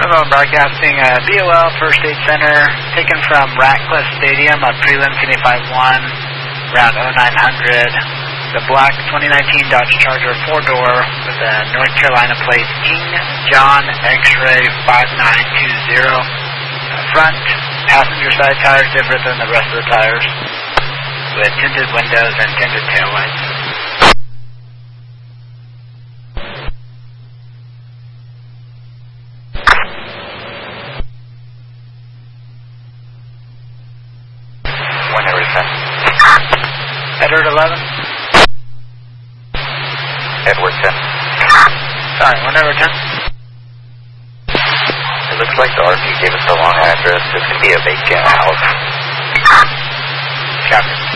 Hello, broadcasting BOL First Aid Center, taken from Ratcliffe Stadium on prelim 75-1, route 0900. The black 2019 Dodge Charger 4-door with a North Carolina plate King John X-Ray 5920. Front passenger side tires different than the rest of the tires, with tinted windows and tinted taillights. Edward 11. Edward 10. Sorry, 1 over 10. It looks like the RP gave us the wrong address. This could be a vacant house. Copy.